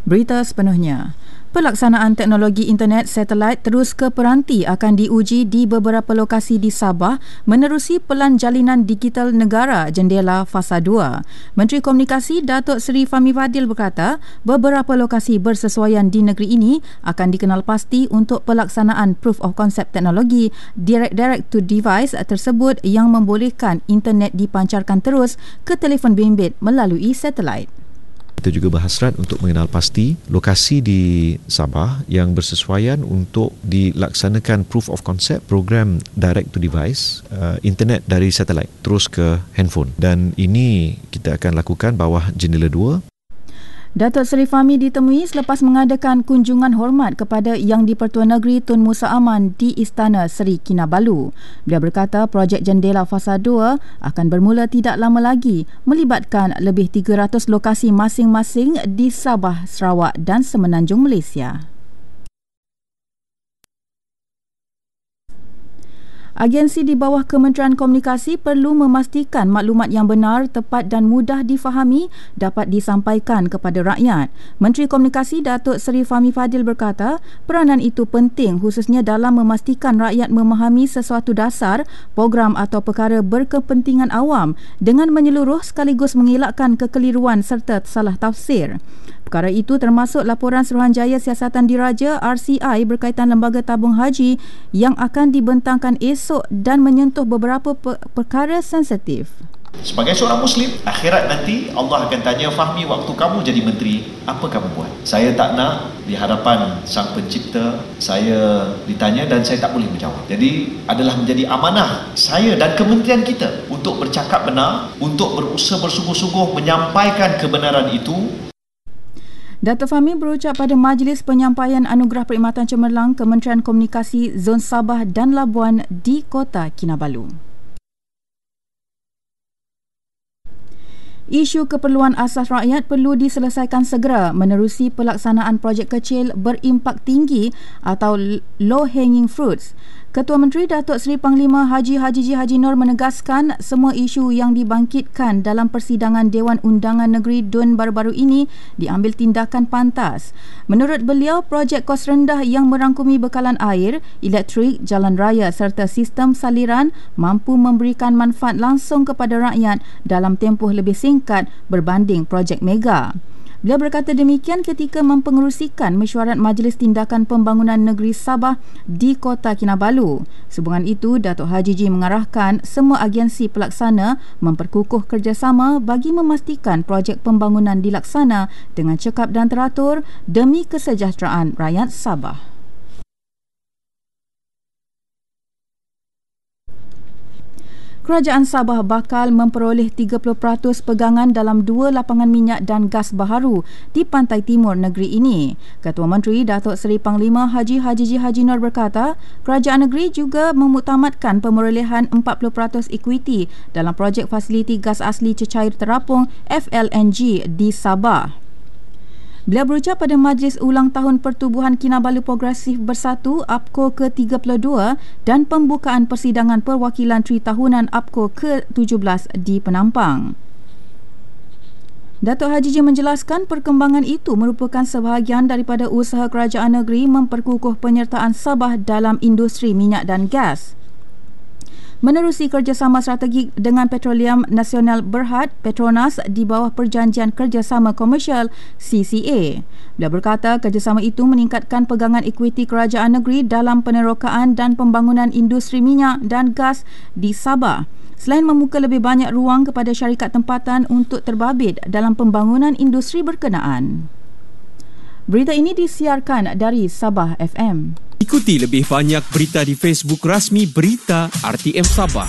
Berita sepenuhnya. Pelaksanaan teknologi internet satelit terus ke peranti akan diuji di beberapa lokasi di Sabah menerusi Pelan Jalinan Digital Negara Jendela Fasa 2. Menteri Komunikasi Datuk Seri Fahmi Fadil berkata, beberapa lokasi bersesuaian di negeri ini akan dikenal pasti untuk pelaksanaan proof of concept teknologi direct to device tersebut yang membolehkan internet dipancarkan terus ke telefon bimbit melalui satelit. Kita juga berhasrat untuk mengenal pasti lokasi di Sabah yang bersesuaian untuk dilaksanakan proof of concept program direct to device internet dari satelit terus ke handphone, dan ini kita akan lakukan bawah Jendela 2. Datuk Seri Fahmi ditemui selepas mengadakan kunjungan hormat kepada Yang di-Pertua Negeri Tun Musa Aman di Istana Seri Kinabalu. Beliau berkata projek Jendela Fasa 2 akan bermula tidak lama lagi, melibatkan lebih 300 lokasi masing-masing di Sabah, Sarawak dan Semenanjung Malaysia. Agensi di bawah Kementerian Komunikasi perlu memastikan maklumat yang benar, tepat dan mudah difahami dapat disampaikan kepada rakyat. Menteri Komunikasi Datuk Seri Fahmi Fadil berkata, peranan itu penting khususnya dalam memastikan rakyat memahami sesuatu dasar, program atau perkara berkepentingan awam dengan menyeluruh sekaligus mengelakkan kekeliruan serta salah tafsir. Perkara itu termasuk laporan Suruhanjaya Siasatan Diraja RCI berkaitan lembaga tabung haji yang akan dibentangkan esok dan menyentuh beberapa perkara sensitif. Sebagai seorang Muslim, akhirat nanti Allah akan tanya, Fahmi, waktu kamu jadi menteri, apa kamu buat? Saya tak nak di hadapan Sang Pencipta saya ditanya dan saya tak boleh menjawab. Jadi adalah menjadi amanah saya dan kementerian kita untuk bercakap benar, untuk berusaha bersungguh-sungguh menyampaikan kebenaran itu. Datuk Fahmi berucap pada Majlis Penyampaian Anugerah Perkhidmatan Cemerlang Kementerian Komunikasi Zon Sabah dan Labuan di Kota Kinabalu. Isu keperluan asas rakyat perlu diselesaikan segera menerusi pelaksanaan projek kecil berimpak tinggi atau low hanging fruits. Ketua Menteri Datuk Seri Panglima Haji Haji Nur menegaskan semua isu yang dibangkitkan dalam persidangan Dewan Undangan Negeri DUN baru-baru ini diambil tindakan pantas. Menurut beliau, projek kos rendah yang merangkumi bekalan air, elektrik, jalan raya serta sistem saliran mampu memberikan manfaat langsung kepada rakyat dalam tempoh lebih singkat berbanding projek mega. Beliau berkata demikian ketika mempengerusikan mesyuarat Majlis Tindakan Pembangunan Negeri Sabah di Kota Kinabalu. Sehubungan itu, Datuk Haji G mengarahkan semua agensi pelaksana memperkukuh kerjasama bagi memastikan projek pembangunan dilaksana dengan cekap dan teratur demi kesejahteraan rakyat Sabah. Kerajaan Sabah bakal memperoleh 30% pegangan dalam 2 lapangan minyak dan gas baharu di pantai timur negeri ini. Ketua Menteri Datuk Seri Panglima Haji Haji Nur berkata, kerajaan negeri juga memuktamadkan pemerolehan 40% ekuiti dalam projek fasiliti gas asli cecair terapung FLNG di Sabah. Beliau berucap pada Majlis Ulang Tahun Pertubuhan Kinabalu Progresif Bersatu APCO ke-32 dan pembukaan persidangan perwakilan Tritahunan APCO ke-17 di Penampang. Datuk Haji J menjelaskan perkembangan itu merupakan sebahagian daripada usaha kerajaan negeri memperkukuh penyertaan Sabah dalam industri minyak dan gas. Menerusi kerjasama strategik dengan Petroleum Nasional Berhad Petronas di bawah Perjanjian Kerjasama Komersial CCA. Beliau berkata kerjasama itu meningkatkan pegangan ekuiti kerajaan negeri dalam penerokaan dan pembangunan industri minyak dan gas di Sabah, selain membuka lebih banyak ruang kepada syarikat tempatan untuk terbabit dalam pembangunan industri berkenaan. Berita ini disiarkan dari Sabah FM. Ikuti lebih banyak berita di Facebook rasmi Berita RTM Sabah.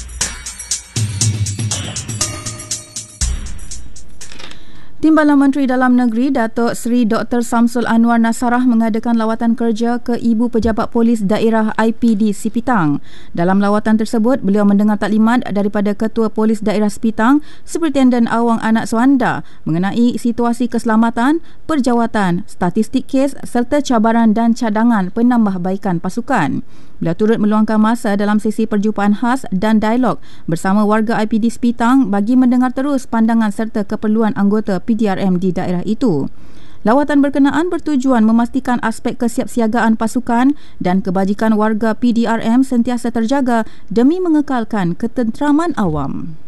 Timbalan Menteri Dalam Negeri Datuk Seri Dr. Samsul Anwar Nasarah mengadakan lawatan kerja ke Ibu Pejabat Polis Daerah IPD Sipitang. Dalam lawatan tersebut, beliau mendengar taklimat daripada Ketua Polis Daerah Sipitang, Superintendent Awang Anak Suanda mengenai situasi keselamatan, perjawatan, statistik kes serta cabaran dan cadangan penambahbaikan pasukan. Beliau turut meluangkan masa dalam sesi perjumpaan khas dan dialog bersama warga IPD Sipitang bagi mendengar terus pandangan serta keperluan anggota PDRM di daerah itu. Lawatan berkenaan bertujuan memastikan aspek kesiapsiagaan pasukan dan kebajikan warga PDRM sentiasa terjaga demi mengekalkan ketenteraman awam.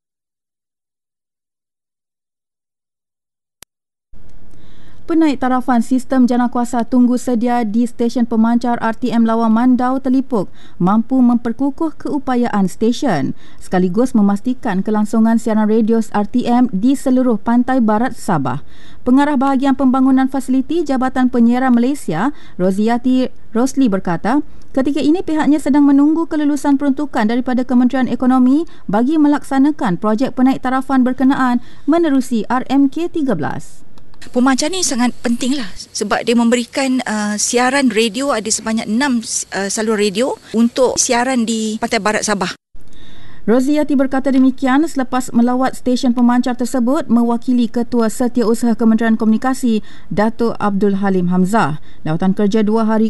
Penaik tarafan sistem janakuasa tunggu sedia di stesen pemancar RTM Lawang Mandau Telipuk mampu memperkukuh keupayaan stesen sekaligus memastikan kelangsungan siaran radio RTM di seluruh pantai barat Sabah. Pengarah bahagian pembangunan fasiliti Jabatan Penyiaran Malaysia, Roziati Rosli berkata, ketika ini pihaknya sedang menunggu kelulusan peruntukan daripada Kementerian Ekonomi bagi melaksanakan projek penaik tarafan berkenaan menerusi RMK 13. Pemancar ni sangat penting lah sebab dia memberikan siaran radio, ada sebanyak 6 saluran radio untuk siaran di Pantai Barat Sabah. Roziati berkata demikian selepas melawat stesen pemancar tersebut mewakili Ketua Setiausaha Kementerian Komunikasi Dato' Abdul Halim Hamzah. Lawatan kerja 2 hari